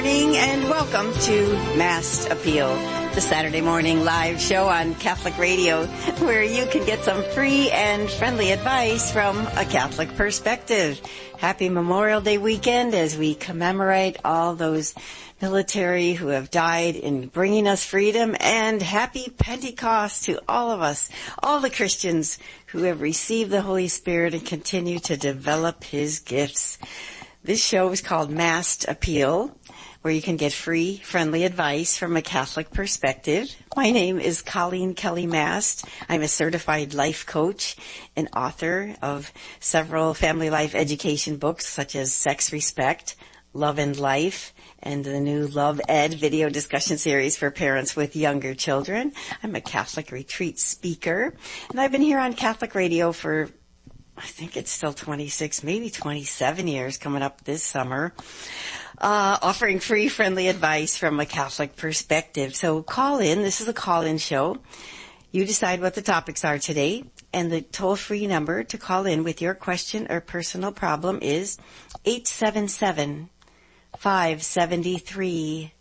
morning and welcome to Mass Appeal, the Saturday morning live show on Catholic Radio where you can get some free and friendly advice from a Catholic perspective. Happy Memorial Day weekend as we commemorate all those military who have died in bringing us freedom, and happy Pentecost to all of us, all the Christians who have received the Holy Spirit and continue to develop His gifts. This show is called Mass Appeal, where you can get free, friendly advice from a Catholic perspective. My name is Colleen Kelly Mast. I'm a certified life coach and author of several family life education books such as Sex Respect, Love and Life, and the new Love Ed video discussion series for parents with younger children. I'm a Catholic retreat speaker, and I've been here on Catholic Radio for, I think it's still 26, maybe 27 years coming up this summer, offering free, friendly advice from a Catholic perspective. So call in. This is a call-in show. You decide what the topics are today, and the toll-free number to call in with your question or personal problem is 877-573-7825,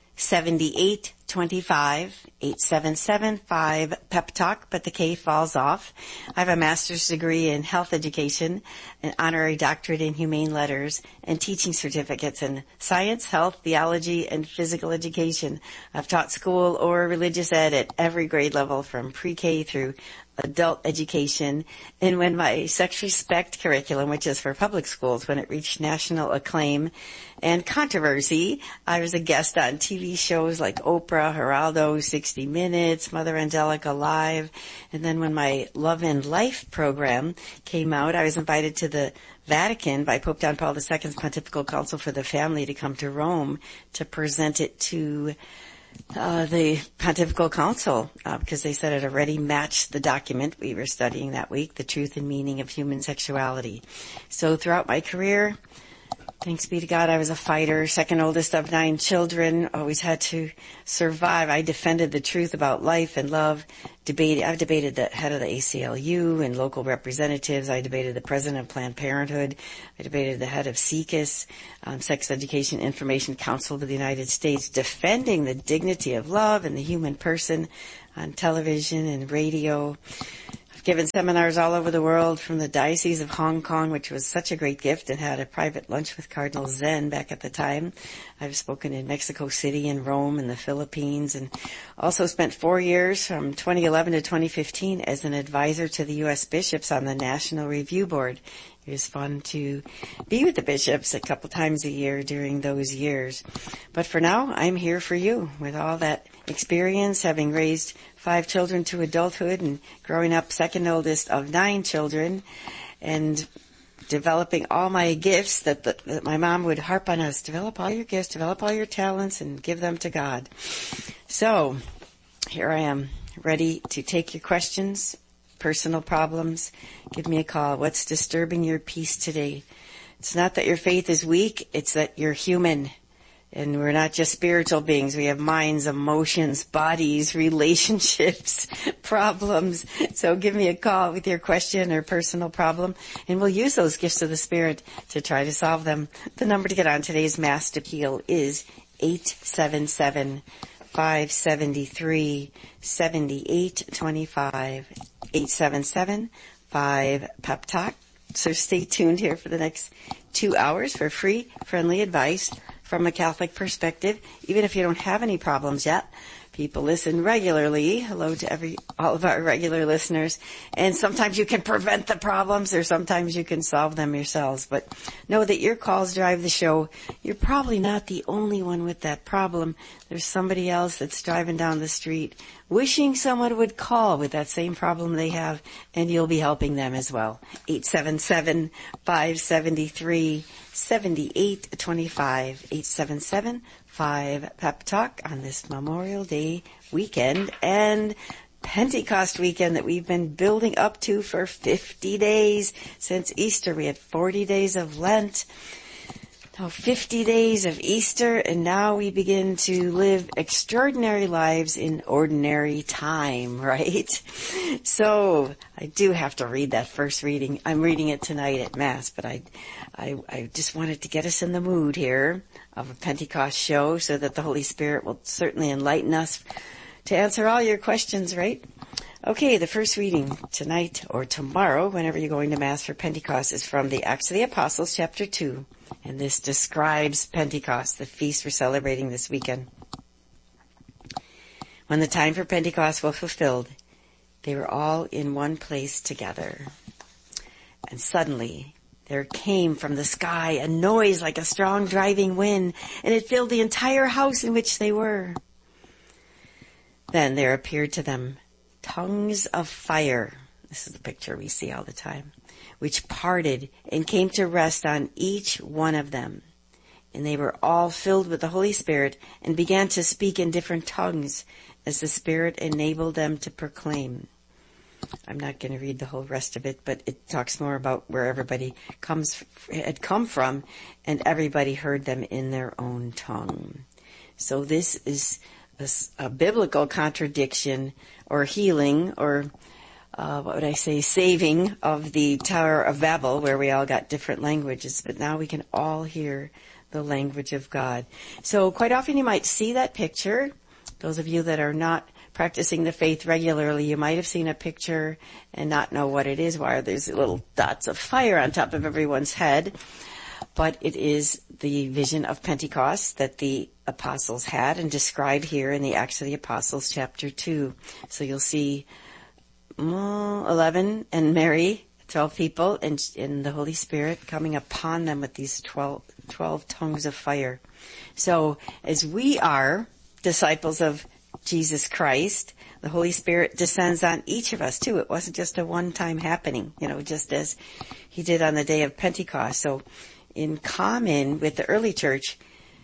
877-5-PEP-TALK, but the K falls off. I have a master's degree in health education, an honorary doctorate in humane letters, and teaching certificates in science, health, theology, and physical education. I've taught school or religious ed at every grade level from pre-K through adult education. And when my Sex Respect curriculum, which is for public schools, when it reached national acclaim and controversy, I was a guest on TV shows like Oprah, Geraldo, 60 Minutes, Mother Angelica Live. And then when my Love and Life program came out, I was invited to the Vatican by Pope John Paul II's Pontifical Council for the Family to come to Rome to present it to the Pontifical Council, because they said it already matched the document we were studying that week, The Truth and Meaning of Human Sexuality. So throughout my career, thanks be to God, I was a fighter, second oldest of 9 children, always had to survive. I defended the truth about life and love. I've debated the head of the ACLU and local representatives. I debated the president of Planned Parenthood. I debated the head of SECUS, Sex Education Information Council of the United States, defending the dignity of love and the human person on television and radio. Given seminars all over the world, from the Diocese of Hong Kong, which was such a great gift, and had a private lunch with Cardinal Zen back at the time. I've spoken in Mexico City and Rome and the Philippines, and also spent 4 years from 2011 to 2015 as an advisor to the U.S. bishops on the National Review Board. It was fun to be with the bishops a couple times a year during those years. But for now, I'm here for you with all that experience, having raised 5 children to adulthood and growing up second oldest of 9 children, and developing all my gifts that my mom would harp on us. Develop all your gifts, develop all your talents, and give them to God. So here I am, ready to take your questions, personal problems. Give me a call. What's disturbing your peace today? It's not that your faith is weak, it's that you're human. And we're not just spiritual beings. We have minds, emotions, bodies, relationships, problems. So give me a call with your question or personal problem, and we'll use those gifts of the Spirit to try to solve them. The number to get on today's Mass Appeal is 877-573-7825. 877-5-PEP-TALK. So stay tuned here for the next 2 hours for free, friendly advice from a Catholic perspective, even if you don't have any problems yet. People listen regularly. Hello to all of our regular listeners. And sometimes you can prevent the problems, or sometimes you can solve them yourselves. But know that your calls drive the show. You're probably not the only one with that problem. There's somebody else that's driving down the street wishing someone would call with that same problem they have, and you'll be helping them as well. 877-573-7825. 877-5-PEP-TALK on this Memorial Day weekend and Pentecost weekend that we've been building up to for 50 days since Easter. We had 40 days of Lent. Now 50 days of Easter, and now we begin to live extraordinary lives in ordinary time, right? So I do have to read that first reading. I'm reading it tonight at Mass, but I just wanted to get us in the mood here of a Pentecost show so that the Holy Spirit will certainly enlighten us to answer all your questions, right? Okay, the first reading tonight or tomorrow, whenever you're going to Mass for Pentecost, is from the Acts of the Apostles, chapter 2. And this describes Pentecost, the feast we're celebrating this weekend. When the time for Pentecost was fulfilled, they were all in one place together. And suddenly there came from the sky a noise like a strong driving wind, and it filled the entire house in which they were. Then there appeared to them tongues of fire. This is the picture we see all the time, which parted and came to rest on each one of them. And they were all filled with the Holy Spirit and began to speak in different tongues as the Spirit enabled them to proclaim. I'm not going to read the whole rest of it, but it talks more about where everybody had come from, and everybody heard them in their own tongue. So this is a biblical contradiction or healing or saving of the Tower of Babel, where we all got different languages, but now we can all hear the language of God. So quite often you might see that picture. Those of you that are not practicing the faith regularly, you might have seen a picture and not know what it is. Why are there's little dots of fire on top of everyone's head? But it is the vision of Pentecost that the apostles had and described here in the Acts of the Apostles, chapter 2. So you'll see 11 and Mary, 12 people, and the Holy Spirit coming upon them with these 12 tongues of fire. So as we are disciples of Jesus Christ, the Holy Spirit descends on each of us too. It wasn't just a one-time happening, just as he did on the day of Pentecost. So in common with the early church,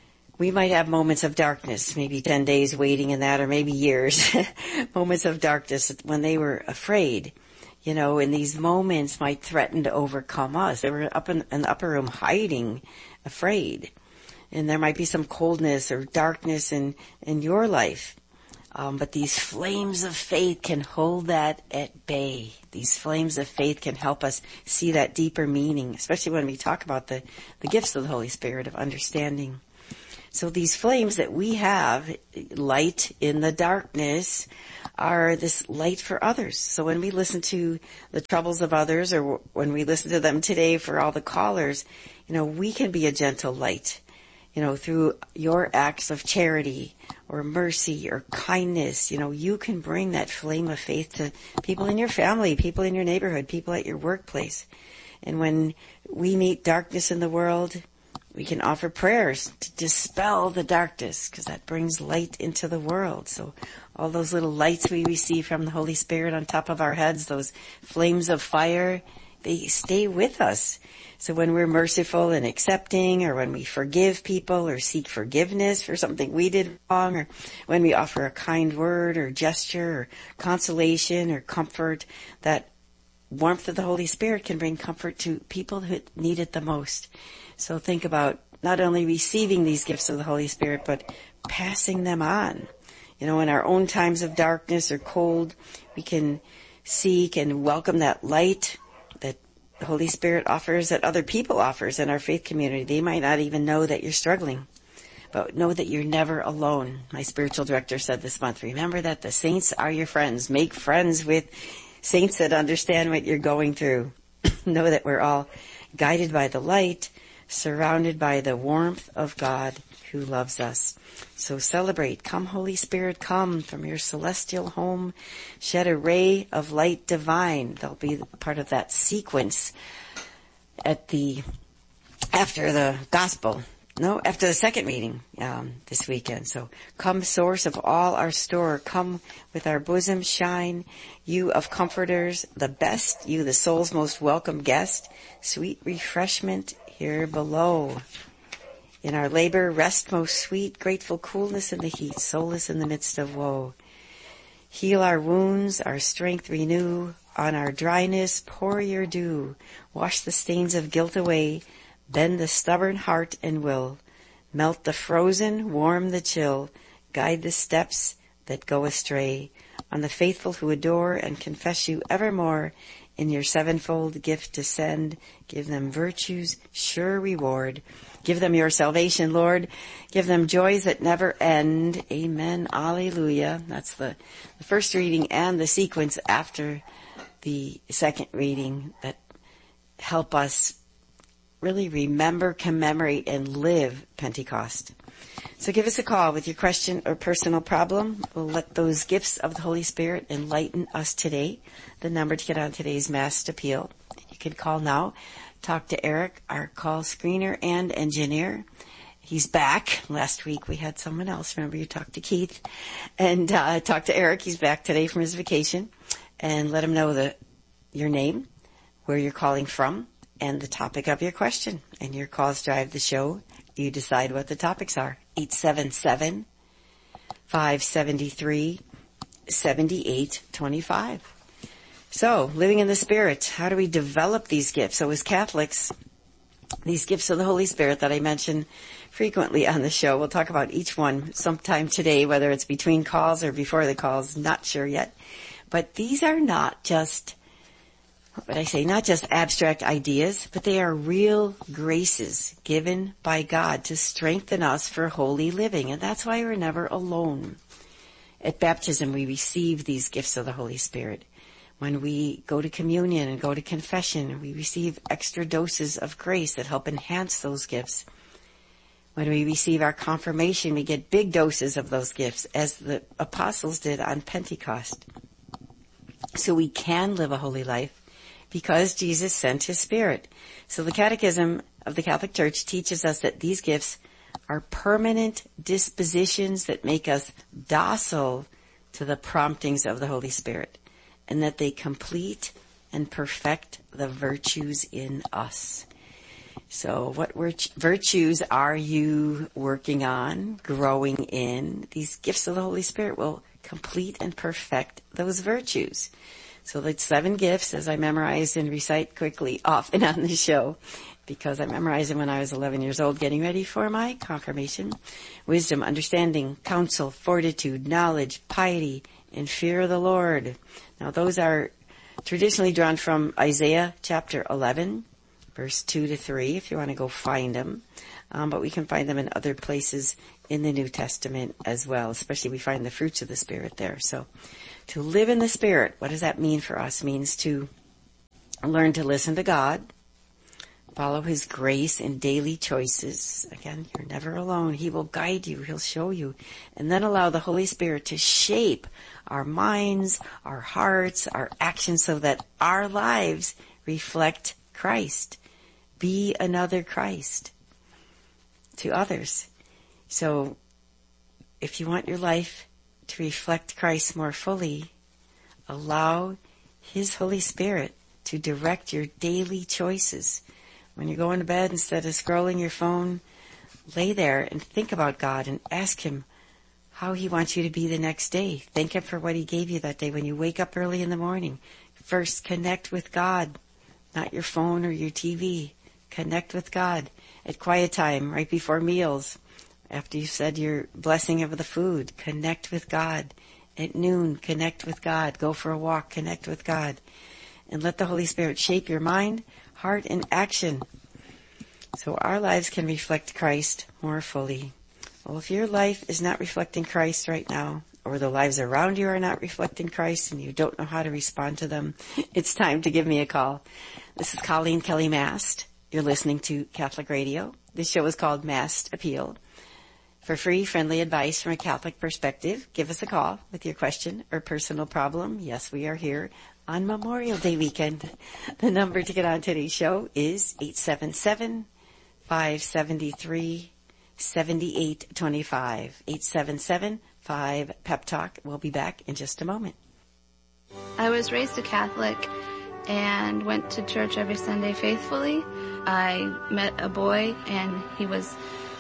we might have moments of darkness, maybe 10 days waiting in that, or maybe years, moments of darkness when they were afraid, and these moments might threaten to overcome us. They were up in the upper room hiding, afraid. And there might be some coldness or darkness in your life. But these flames of faith can hold that at bay. These flames of faith can help us see that deeper meaning, especially when we talk about the gifts of the Holy Spirit of understanding. So these flames that we have, light in the darkness, are this light for others. So when we listen to the troubles of others, or when we listen to them today for all the callers, we can be a gentle light, through your acts of charity or mercy or kindness. You can bring that flame of faith to people in your family, people in your neighborhood, people at your workplace. And when we meet darkness in the world, we can offer prayers to dispel the darkness, because that brings light into the world. So all those little lights we receive from the Holy Spirit on top of our heads, those flames of fire, they stay with us. So when we're merciful and accepting, or when we forgive people or seek forgiveness for something we did wrong, or when we offer a kind word or gesture or consolation or comfort, that warmth of the Holy Spirit can bring comfort to people who need it the most. So think about not only receiving these gifts of the Holy Spirit, but passing them on. In our own times of darkness or cold, we can seek and welcome that light that the Holy Spirit offers, that other people offers in our faith community. They might not even know that you're struggling, but know that you're never alone. My spiritual director said this month, remember that the saints are your friends. Make friends with saints that understand what you're going through. Know that we're all guided by the light, surrounded by the warmth of God who loves us. So celebrate. Come, Holy Spirit, come from your celestial home. Shed a ray of light divine. They'll be part of that sequence after the second reading this weekend. So come, source of all our store. Come with our bosom shine. You of comforters, the best. You, the soul's most welcome guest. Sweet refreshment here below. In our labor, rest most sweet, grateful coolness in the heat, solace in the midst of woe. Heal our wounds, our strength renew, on our dryness pour your dew. Wash the stains of guilt away, Bend the stubborn heart and will. Melt the frozen, warm the chill. Guide the steps that go astray. On the faithful who adore and confess you evermore. In your sevenfold gift descend. Give them virtue's sure reward. Give them your salvation, Lord. Give them joys that never end. Amen. Alleluia. That's the first reading and the sequence after the second reading that help us really remember, commemorate, and live Pentecost. So give us a call with your question or personal problem. We'll let those gifts of the Holy Spirit enlighten us today. The number to get on today's Mass Appeal. You can call now. Talk to Eric, our call screener and engineer. He's back. Last week we had someone else. Remember, you talked to Keith. And talk to Eric. He's back today from his vacation. And let him know your name, where you're calling from, and the topic of your question. And your calls drive the show. You decide what the topics are. 877-573-7825. So, living in the Spirit, how do we develop these gifts? So as Catholics, these gifts of the Holy Spirit that I mention frequently on the show, we'll talk about each one sometime today, whether it's between calls or before the calls, not sure yet. But these are not just, not just abstract ideas, but they are real graces given by God to strengthen us for holy living. And that's why we're never alone. At baptism, we receive these gifts of the Holy Spirit. When we go to communion and go to confession, we receive extra doses of grace that help enhance those gifts. When we receive our confirmation, we get big doses of those gifts, as the apostles did on Pentecost. So we can live a holy life because Jesus sent His Spirit. So the Catechism of the Catholic Church teaches us that these gifts are permanent dispositions that make us docile to the promptings of the Holy Spirit, and that they complete and perfect the virtues in us. So what virtues are you working on, growing in? These gifts of the Holy Spirit will complete and perfect those virtues. So that's 7 gifts, as I memorize and recite quickly often on the show, because I memorized them when I was 11 years old, getting ready for my confirmation. Wisdom, understanding, counsel, fortitude, knowledge, piety, and fear of the Lord. Now those are traditionally drawn from Isaiah chapter 11, verse 2-3, if you want to go find them. But we can find them in other places in the New Testament as well, especially we find the fruits of the Spirit there. So to live in the Spirit, what does that mean for us? It means to learn to listen to God, follow His grace in daily choices. Again, you're never alone. He will guide you. He'll show you. And then allow the Holy Spirit to shape our minds, our hearts, our actions so that our lives reflect Christ. Be another Christ to others. So if you want your life to reflect Christ more fully, allow His Holy Spirit to direct your daily choices. When you're going to bed, instead of scrolling your phone, lay there and think about God and ask Him how He wants you to be the next day. Thank Him for what He gave you that day. When you wake up early in the morning, first connect with God, not your phone or your TV. Connect with God. At quiet time, right before meals, after you've said your blessing of the food, connect with God. At noon, connect with God. Go for a walk, connect with God. And let the Holy Spirit shape your mind, heart, and action so our lives can reflect Christ more fully. Well, if your life is not reflecting Christ right now, or the lives around you are not reflecting Christ and you don't know how to respond to them, it's time to give me a call. This is Colleen Kelly Mast. You're listening to Catholic Radio. This show is called Mass Appeal. For free, friendly advice from a Catholic perspective, give us a call with your question or personal problem. Yes, we are here on Memorial Day weekend. The number to get on today's show is 877-573-7825. 877-5-PEP-TALK. We'll be back in just a moment. I was raised a Catholic and went to church every Sunday faithfully. I met a boy and he was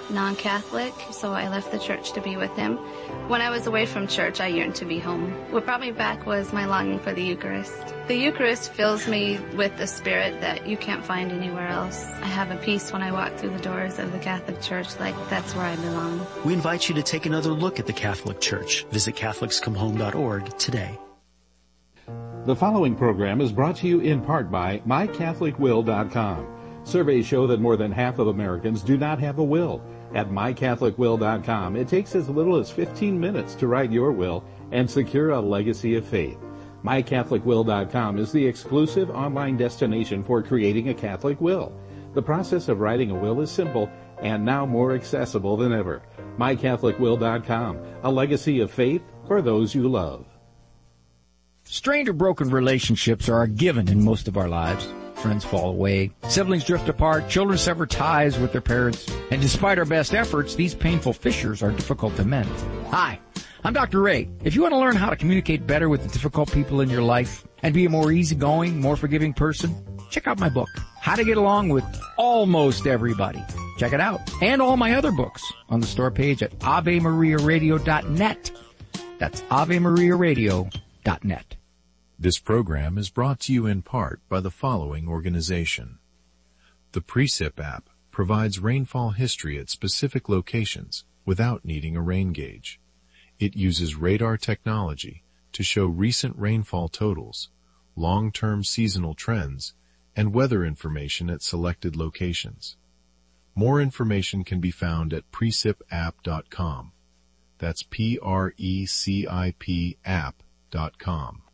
non-Catholic, so I left the church to be with him. When I was away from church, I yearned to be home. What brought me back was my longing for the Eucharist. The Eucharist fills me with the spirit that you can't find anywhere else. I have a peace when I walk through the doors of the Catholic Church, like that's where I belong. We invite you to take another look at the Catholic Church. Visit CatholicsComeHome.org today. The following program is brought to you in part by MyCatholicWill.com. Surveys show that more than half of Americans do not have a will. At MyCatholicWill.com, it takes as little as 15 minutes to write your will and secure a legacy of faith. MyCatholicWill.com is the exclusive online destination for creating a Catholic will. The process of writing a will is simple and now more accessible than ever. MyCatholicWill.com, a legacy of faith for those you love. Strained or broken relationships are a given in most of our lives. Friends fall away, siblings drift apart, children sever ties with their parents, and despite our best efforts, these painful fissures are difficult to mend. Hi, I'm Dr. Ray. If you want to learn how to communicate better with the difficult people in your life and be a more easygoing, more forgiving person, check out my book, How to Get Along with Almost Everybody. Check it out. And all my other books on the store page at AveMariaRadio.net. That's AveMariaRadio.net. This program is brought to you in part by the following organization. The Precip app provides rainfall history at specific locations without needing a rain gauge. It uses radar technology to show recent rainfall totals, long-term seasonal trends, and weather information at selected locations. More information can be found at precipapp.com. That's PRECIP app.com.